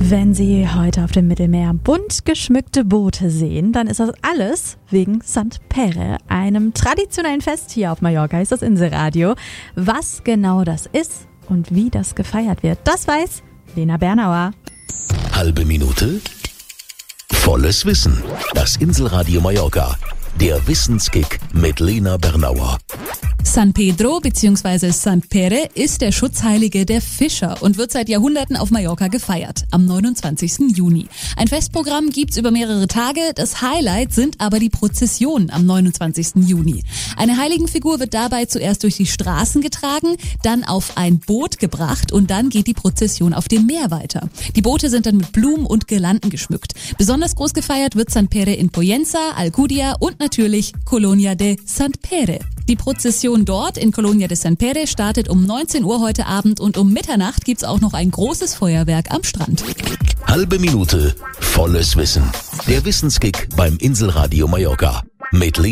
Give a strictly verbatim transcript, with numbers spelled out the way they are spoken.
Wenn Sie heute auf dem Mittelmeer bunt geschmückte Boote sehen, dann ist das alles wegen Sant Pere, einem traditionellen Fest hier auf Mallorca, ist das Inselradio. Was genau das ist und wie das gefeiert wird, das weiß Lena Bernauer. Halbe Minute, volles Wissen. Das Inselradio Mallorca, der Wissenskick mit Lena Bernauer. San Pedro bzw. Sant Pere ist der Schutzheilige der Fischer und wird seit Jahrhunderten auf Mallorca gefeiert, am neunundzwanzigsten Juni. Ein Festprogramm gibt's über mehrere Tage, das Highlight sind aber die Prozessionen am neunundzwanzigsten Juni. Eine Heiligenfigur wird dabei zuerst durch die Straßen getragen, dann auf ein Boot gebracht und dann geht die Prozession auf dem Meer weiter. Die Boote sind dann mit Blumen und Girlanden geschmückt. Besonders groß gefeiert wird Sant Pere in Pollença, Alcúdia und natürlich Colonia de Sant Pere. Die Prozession dort in Colonia de Sant Pere startet um neunzehn Uhr heute Abend und um Mitternacht gibt's auch noch ein großes Feuerwerk am Strand. Halbe Minute, volles Wissen. Der Wissenskick beim Inselradio Mallorca mit